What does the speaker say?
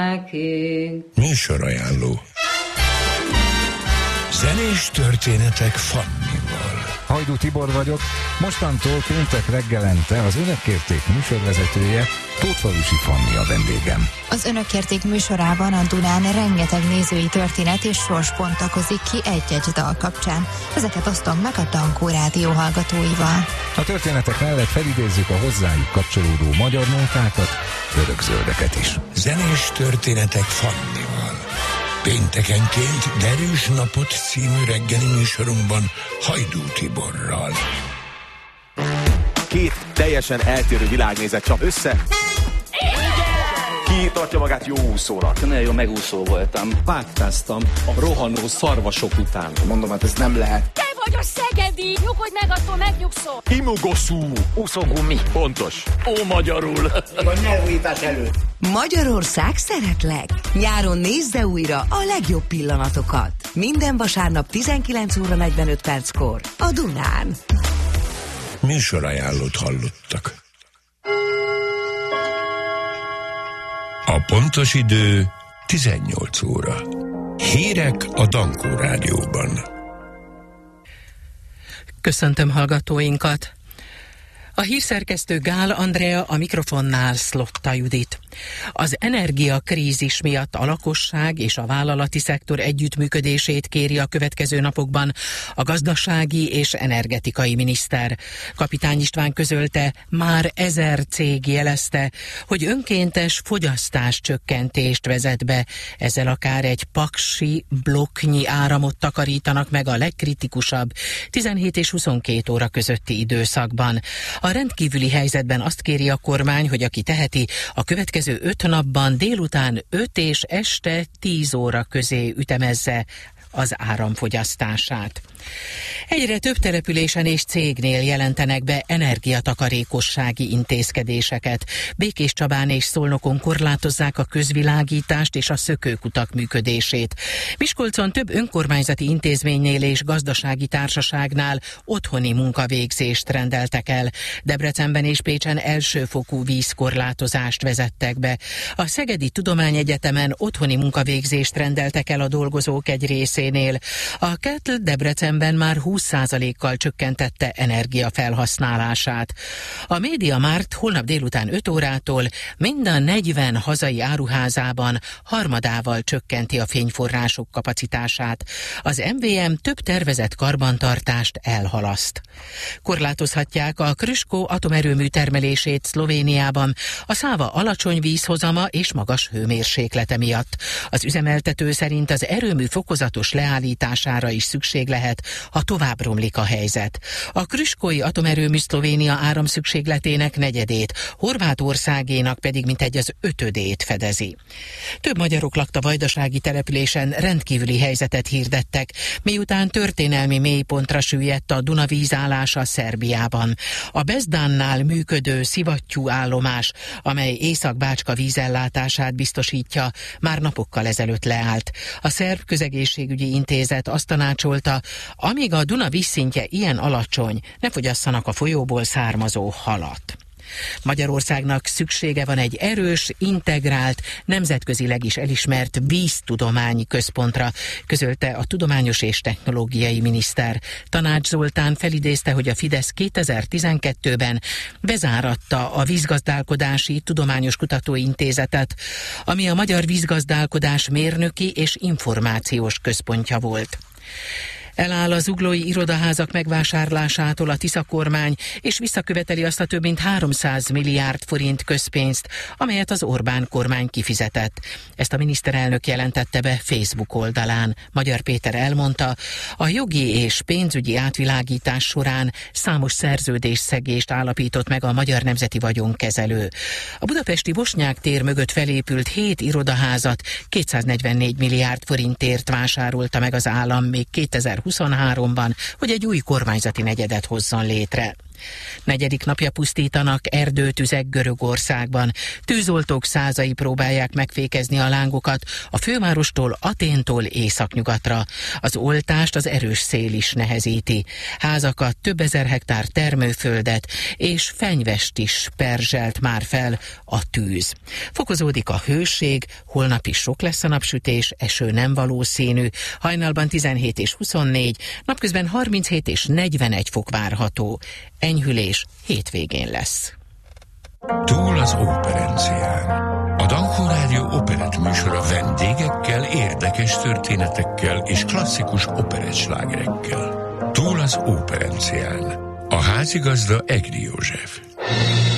nekünk. Műsorajánló. Zenés történetek Fannival. Hajdú Tibor vagyok, mostantól péntek reggelente az Önök kérték műsorvezetője, Tótfalusi Fanni a vendégem. Az Önök kérték műsorában a Dunán rengeteg nézői történet és sors bontakozik ki egy-egy dal kapcsán. Ezeket osztom meg a Dankó rádió hallgatóival. A történetek mellett felidézzük a hozzájuk kapcsolódó magyar nótákat, örökzöldeket is. Zenés történetek Fannival. Péntekenként Derűs napot című reggeli műsorunkban Hajdú Tiborral. Két teljesen eltérő világnézet csap össze. Ki tartja magát jó úszónak? Nagyon jó megúszó voltam. Páttáztam a rohanó szarvasok után. Mondom, hát ez nem lehet. Te vagy a szegedi! Nyugodj meg, attól megnyugszol! Imogoszú! Úszógumi. Pontos. Ó, magyarul! A nyelvújítás előtt. Magyarország szeretlek! Nyáron nézze újra a legjobb pillanatokat. Minden vasárnap 19 óra 45 perckor a Dunán. Műsorajánlót hallottak. A pontos idő 18 óra. Hírek a Dankó rádióban. Köszöntöm hallgatóinkat! A hírszerkesztő Gál Andrea, a mikrofonnál Szlotta Judit. Az energiakrízis miatt a lakosság és a vállalati szektor együttműködését kéri a következő napokban a gazdasági és energetikai miniszter. Kapitány István közölte, már 1000 cég jelezte, hogy önkéntes fogyasztáscsökkentést vezet be, ezzel akár egy paksi blokknyi áramot takarítanak meg a legkritikusabb 17 és 22 óra közötti időszakban. A rendkívüli helyzetben azt kéri a kormány, hogy aki teheti, a következő 5 napban délután 5 és este 10 óra közé ütemezze az áramfogyasztását. Egyre több településen és cégnél jelentenek be energiatakarékossági intézkedéseket. Békéscsabán és Szolnokon korlátozzák a közvilágítást és a szökőkutak működését. Miskolcon több önkormányzati intézménynél és gazdasági társaságnál otthoni munkavégzést rendeltek el. Debrecenben és Pécsen elsőfokú vízkorlátozást vezettek be. A Szegedi Tudományegyetemen otthoni munkavégzést rendeltek el a dolgozók egy részénél. A Kettle Debrecenben már 20%-kal csökkentette energiafelhasználását. A MediaMarkt holnap délután 5 órától mind a 40 hazai áruházában harmadával csökkenti a fényforrások kapacitását. Az MVM több tervezett karbantartást elhalaszt. Korlátozhatják a Krško atomerőmű termelését Szlovéniában a Száva alacsony vízhozama és magas hőmérséklete miatt. Az üzemeltető szerint az erőmű fokozatos leállítására is szükség lehet, ha tovább romlik a helyzet. A krškói atomerőmű Szlovénia áramszükségletének negyedét, Horvátországénak pedig mintegy az 5-ödét fedezi. Több magyarok lakta vajdasági településen rendkívüli helyzetet hirdettek, miután történelmi mélypontra süllyedt a Duna vízállása Szerbiában. A Bezdánnál működő szivattyú állomás, amely Észak-Bácska vízellátását biztosítja, már napokkal ezelőtt leállt. A szerb közegészségügyi intézet azt tanácsolta, amíg a Duna vízszintje ilyen alacsony, ne fogyasszanak a folyóból származó halat. Magyarországnak szüksége van egy erős, integrált, nemzetközileg is elismert víztudományi központra, közölte a tudományos és technológiai miniszter. Tanács Zoltán felidézte, hogy a Fidesz 2012-ben bezáratta a Vízgazdálkodási Tudományos Kutatóintézetet, ami a magyar vízgazdálkodás mérnöki és információs központja volt. Eláll az zuglói irodaházak megvásárlásától a Tisza kormány, és visszaköveteli azt a több mint 300 milliárd forint közpénzt, amelyet az Orbán kormány kifizetett. Ezt a miniszterelnök jelentette be Facebook oldalán. Magyar Péter elmondta, a jogi és pénzügyi átvilágítás során számos szerződésszegést állapított meg a Magyar Nemzeti Vagyonkezelő. A budapesti Bosnyák tér mögött felépült 7 irodaházat 244 milliárd forintért vásárolta meg az állam még 2023-ban, hogy egy új kormányzati negyedet hozzon létre. Negyedik napja pusztítanak erdőtüzek Görögországban. Tűzoltók százai próbálják megfékezni a lángokat a fővárostól, Athéntól északnyugatra. Az oltást az erős szél is nehezíti. Házakat, több ezer hektár termőföldet és fenyvest is perzselt már fel a tűz. Fokozódik a hőség, holnap is sok lesz a napsütés, eső nem valószínű, hajnalban 17 és 24, napközben 37 és 41 fok várható. Enyhülés hétvégén lesz. Túl az operencián. A Dankó Rádió operett műsora vendégekkel, érdekes történetekkel és klasszikus operettslágerekkel. Túl az operencián. A házigazda Egri József.